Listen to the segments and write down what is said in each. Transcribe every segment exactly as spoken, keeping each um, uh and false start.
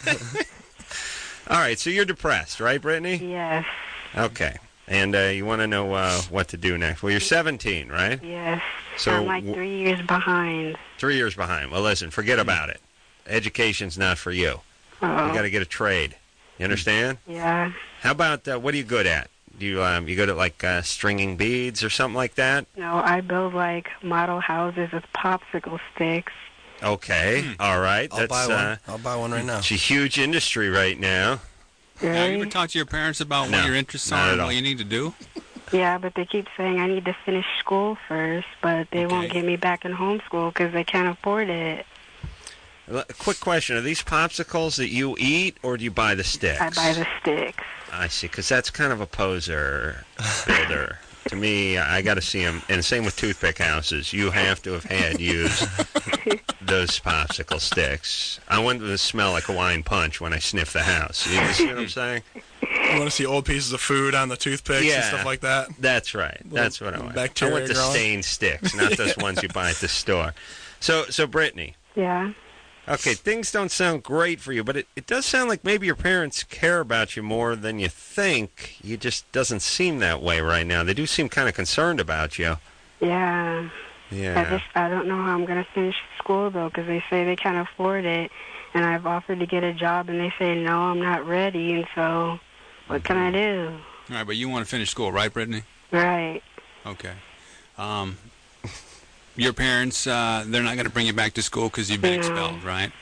All right, so you're depressed, right, Brittany? Yes. Okay. And uh, you want to know uh, what to do next. Well, you're seventeen, right? Yes. So I'm like three years behind. Three years behind. Well, listen, forget about it. Education's not for you. Uh-oh. You got to get a trade. You understand? Yeah. How about, uh, what are you good at? Do you, um, you good at, like, uh, stringing beads or something like that? No, I build, like, model houses with popsicle sticks. Okay. Hmm. All right. I'll That's, buy one. Uh, I'll buy one right now. It's a huge industry right now. Really? Now, you ever talk to your parents about No, what your interests not are at and all. what you need to do? Yeah, but they keep saying I need to finish school first, but they Okay. won't get me back in homeschool because they can't afford it. A quick question. Are these popsicles that you eat, or do you buy the sticks? I buy the sticks. I see, because that's kind of a poser builder. To me, I got to see them. And same with toothpick houses. You have to have had used those popsicle sticks. I want them to smell like Hawaiian Punch when I sniff the house. You see what I'm saying? You want to see old pieces of food on the toothpicks Yeah. and stuff like that? That's right. That's what I want. I bacteria want the growing. stained sticks, not those ones you buy at the store. So, so Brittany, Yeah. okay, things don't sound great for you, but it, it does sound like maybe your parents care about you more than you think. You just doesn't seem that way right now. They do seem kind of concerned about you. Yeah. I Yeah. just I don't know how I'm going to finish school, though, because they say they can't afford it. And I've offered to get a job, and they say, no, I'm not ready. And so what can I do? All right, but you want to finish school, right, Brittany? Right. Okay. Um, your parents, uh, they're not going to bring you back to school because you've been No. expelled, right?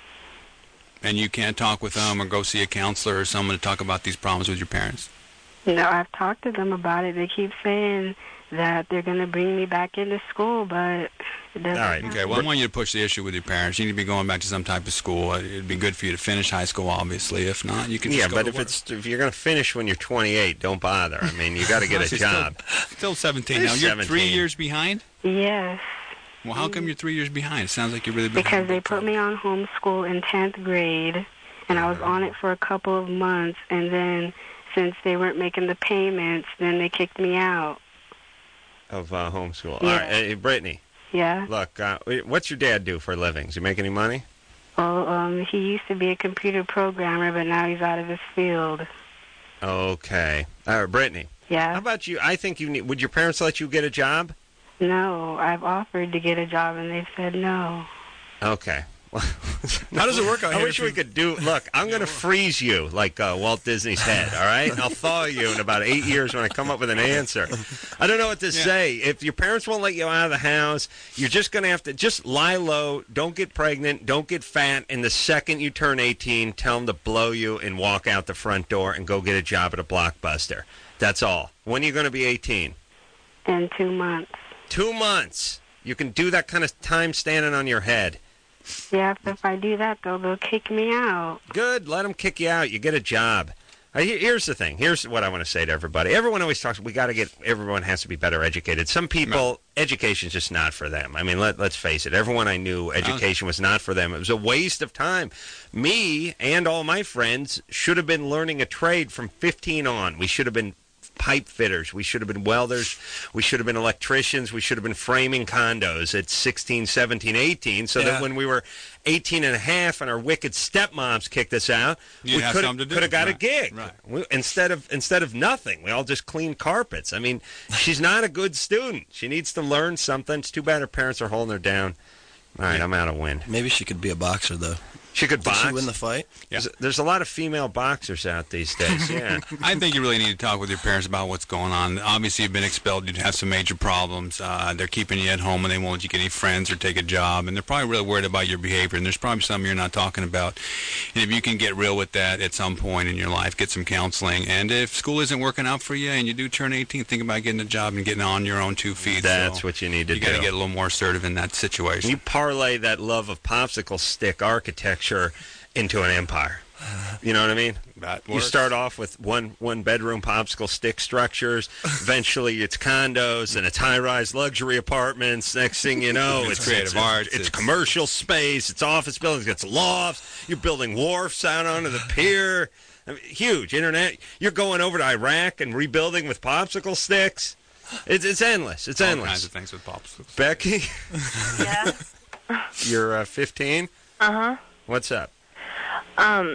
And you can't talk with them or go see a counselor or someone to talk about these problems with your parents? No, I've talked to them about it. They keep saying that they're going to bring me back into school, but it doesn't. All right. Okay, well, I want you to push the issue with your parents. You need to be going back to some type of school. It'd be good for you to finish high school, obviously. If not, you can just Yeah, go but to if work. it's if you're going to finish when you're twenty-eight, don't bother. I mean, you got to get a She's job. Still, still seventeen. She's Now, you're three seventeen. years behind? Yes, Well, how come you're three years behind? It sounds like you're really behind. because they put me on homeschool in tenth grade, and I was on it for a couple of months, and then since they weren't making the payments, then they kicked me out. Of uh, homeschool. Yeah. All right, hey, Brittany, Yeah? look, uh, what's your dad do for a living? Does he make any money? Well, um, he used to be a computer programmer, but now he's out of his field. Okay. All right, Brittany, how Yeah? about you? I think you need. Would your parents let you get a job? No, I've offered to get a job, and they've said no. Okay. How does it work out I here? wish if we you- could do. Look, I'm going to freeze you like uh, Walt Disney's head. All right, and I'll thaw you in about eight years when I come up with an answer. I don't know what to say. If your parents won't let you out of the house, you're just going to have to just lie low. Don't get pregnant. Don't get fat. And the second you turn eighteen, tell them to blow you and walk out the front door and go get a job at a Blockbuster. That's all. When are you going to be eighteen? In two months. Two months. You can do that kind of time standing on your head. Yeah, if, if I do that, though, they'll kick me out. Good. Let them kick you out. You get a job. Uh, here- here's the thing. Here's what I want to say to everybody. Everyone always talks, we got to get, everyone has to be better educated. Some people, education's just not for them. I mean, let, let's face it. Everyone I knew, education was not for them. It was a waste of time. Me and all my friends should have been learning a trade from fifteen on. We should have been pipe fitters. We should have been welders. We should have been electricians. We should have been framing condos at sixteen, seventeen, eighteen, so Yeah. that when we were eighteen and a half and our wicked stepmoms kicked us out, You'd we have could something to do. could have got a Right. gig. Right. We, instead of instead of nothing. We all just cleaned carpets. I mean, she's not a good student. She needs to learn something. It's too bad her parents are holding her down. All right, I'm out of wind. Maybe she could be a boxer, though. She could Did box. she win the fight? Yeah. There's, there's a lot of female boxers out these days. Yeah. I think you really need to talk with your parents about what's going on. Obviously, you've been expelled. You have some major problems. Uh, they're keeping you at home, and they won't let you get any friends or take a job. And they're probably really worried about your behavior. And there's probably something you're not talking about. And if you can get real with that at some point in your life, get some counseling. And if school isn't working out for you, and you do turn eighteen, think about getting a job and getting on your own two feet. That's So what you need to you do. got to get a little more assertive in that situation. You parlay that love of popsicle stick architecture into an empire. You know what I mean? That You works. start off with one one bedroom popsicle stick structures. Eventually, it's condos and it's high rise luxury apartments. Next thing you know, It's it's creative it's, arts, It's, it's- commercial space. It's office buildings. It's lofts. You're building wharfs out onto the pier. I mean, huge internet. You're going over to Iraq and rebuilding with popsicle sticks. It's it's endless. It's All endless. kinds of things with popsicles. Becky, Yeah. you're uh, fifteen. Uh huh. What's up? Um,